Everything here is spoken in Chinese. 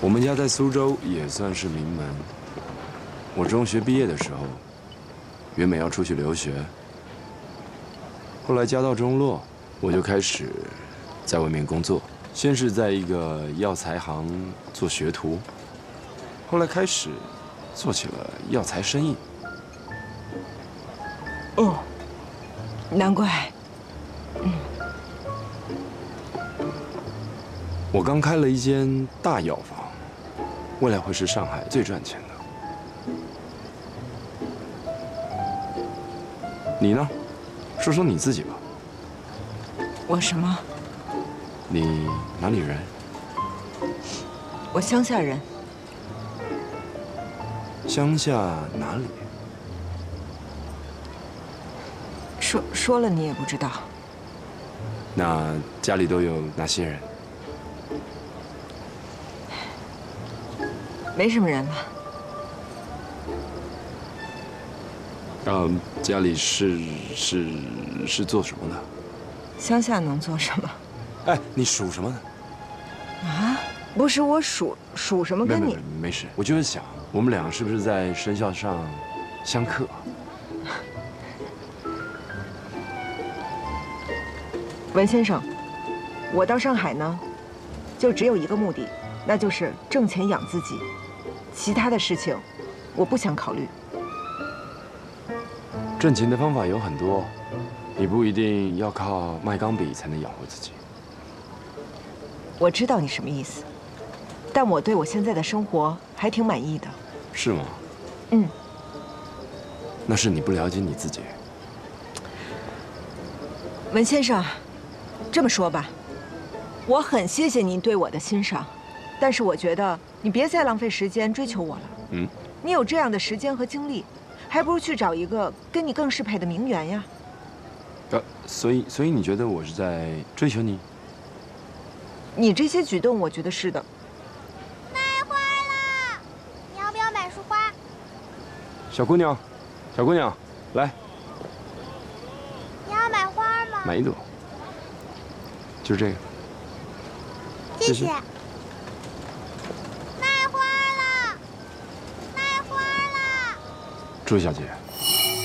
我们家在苏州也算是名门。我中学毕业的时候，原本要出去留学，后来家道中落，我就开始在外面工作。先是在一个药材行做学徒，后来开始做起了药材生意。 哦，难怪。 我刚开了一间大药房，未来会是上海最赚钱的。你呢？说说你自己吧。 我什么？ 你哪里人？ 我乡下人。 乡下哪里？ 说了你也不知道。 那家里都有哪些人？ 没什么人了。 家里是做什么的？ 乡下能做什么？ 哎，你属什么的？ 啊，不是我属什么跟你？ 没事，我就是想，我们俩是不是在生肖上相克？ 文先生，我到上海呢，就只有一个目的，那就是挣钱养自己，其他的事情我不想考虑。 挣钱的方法有很多，你不一定要靠卖钢笔才能养活自己。 我知道你什么意思，但我对我现在的生活还挺满意的。 是吗？ 嗯。 那是你不了解你自己。 文先生，这么说吧，我很谢谢您对我的欣赏，但是我觉得你别再浪费时间追求我了。 嗯。 你有这样的时间和精力，还不如去找一个跟你更适配的名媛呀。 所以你觉得我是在追求你？ 你这些举动，我觉得是的。 卖花了，你要不要买束花？ 小姑娘，来， 你要买花吗？ 买一朵，就这个。 谢谢。卖花了， 朱小姐。